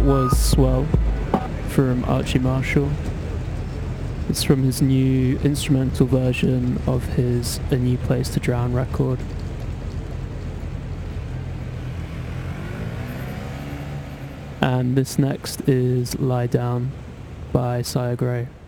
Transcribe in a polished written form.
was Swell from Archie Marshall. It's from his new instrumental version of his A New Place to Drown record. And this next is Lie Down by Sire Grey.